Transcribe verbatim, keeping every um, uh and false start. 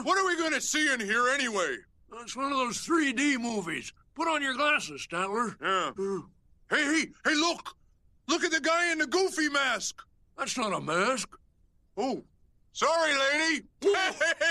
What are we gonna see in here anyway? It's one of those three D movies. Put on your glasses, Statler. Yeah. Uh, Hey, hey, hey, look! Look at the guy in the Goofy mask! that's not a mask. Oh, sorry, lady.